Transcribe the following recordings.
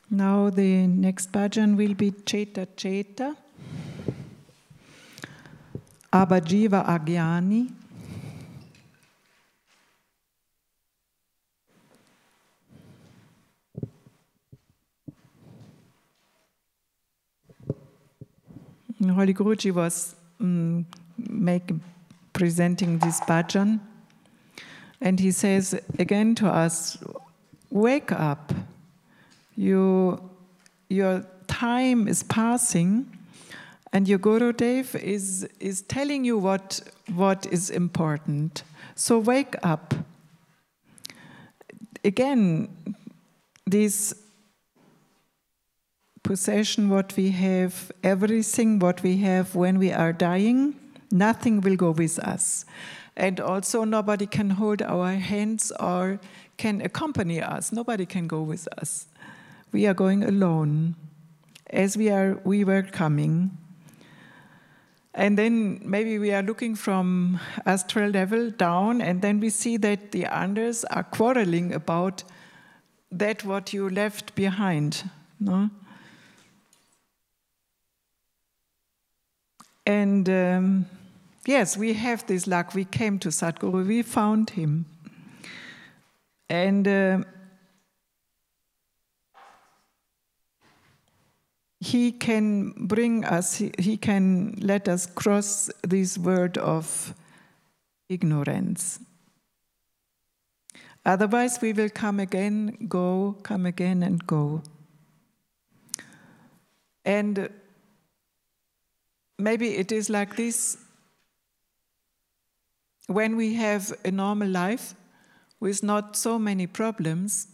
Now the next bhajan will be Cheta Cheta, Abhajiva Agyani. Holy Guruji was presenting this bhajan, and he says again to us, wake up. Your time is passing, and your Gurudev is telling you what is important. So wake up. Again, this possession, what we have, everything what we have when we are dying, nothing will go with us. And also nobody can hold our hands or can accompany us. Nobody can go with us. We are going alone, as we were coming. And then maybe we are looking from astral level down, and then we see that the others are quarreling about that what you left behind. No? And yes, we have this luck. We came to Sadhguru, we found him. And he can bring us, he can let us cross this world of ignorance. Otherwise, we will come again and go. And maybe it is like this when we have a normal life with not so many problems,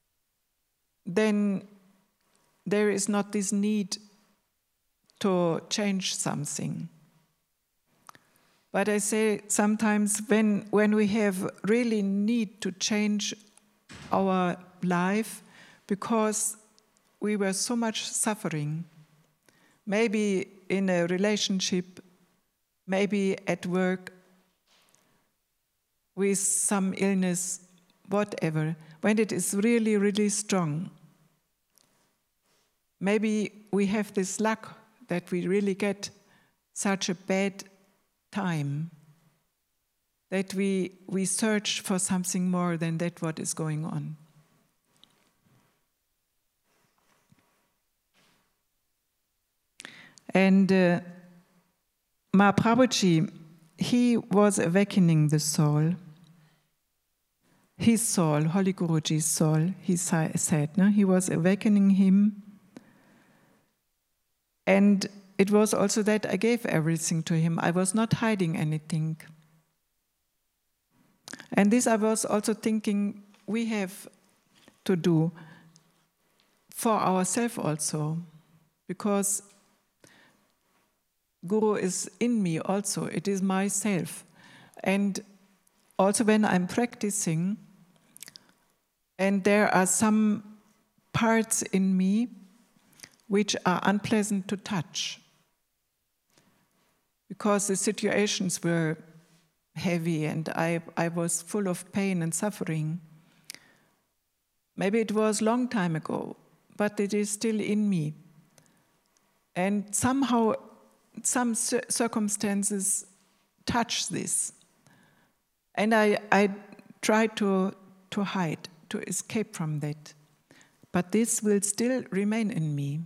then there is not this need to change something. But I say sometimes when we have really need to change our life because we were so much suffering, maybe in a relationship, maybe at work, with some illness, whatever, when it is really, really strong, maybe we have this luck that we really get such a bad time that we search for something more than that what is going on. And Mahaprabhuji, he was awakening the soul. His soul, Holy Guruji's soul, he said, no? He was awakening him. And it was also that I gave everything to him. I was not hiding anything. And this I was also thinking we have to do for ourselves also. Because Guru is in me also. It is myself. And also when I'm practicing, and there are some parts in me which are unpleasant to touch, because the situations were heavy and I was full of pain and suffering. Maybe it was a long time ago, but it is still in me. And somehow some circumstances touch this. And I try to hide, to escape from that. But this will still remain in me.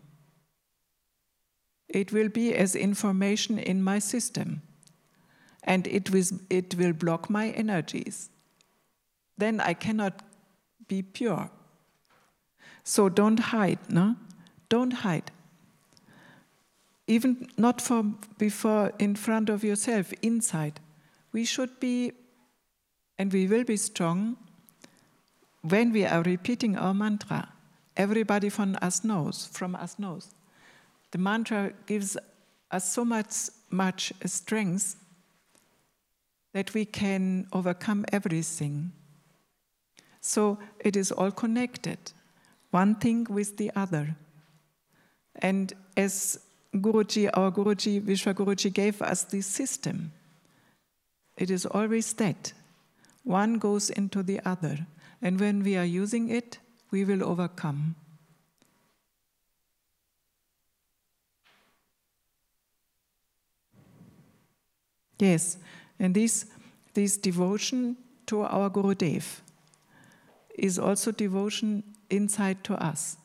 It will be as information in my system. And it will block my energies. Then I cannot be pure. So don't hide, no? Don't hide. Even not before in front of yourself, inside. We should be, and we will be strong when we are repeating our mantra. Everybody from us knows. The mantra gives us so much strength that we can overcome everything. So it is all connected, one thing with the other. And as Guruji, our Guruji, Vishwa Guruji gave us this system, it is always that. One goes into the other. And when we are using it, we will overcome. Yes, and this devotion to our Gurudev is also devotion inside to us.